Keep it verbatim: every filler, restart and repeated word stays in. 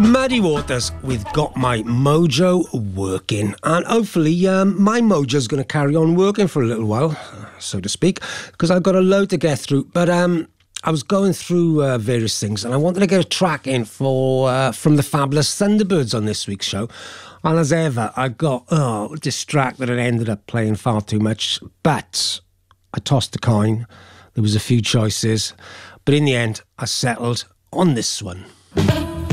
Muddy Waters with Got My Mojo Working, and hopefully um, my mojo's going to carry on working for a little while, so to speak, because I've got a load to get through. But um, I was going through uh, various things, and I wanted to get a track in for uh, from the Fabulous Thunderbirds on this week's show. And as ever, I got oh, distracted and ended up playing far too much. But I tossed a coin. There was a few choices, but in the end, I settled on this one.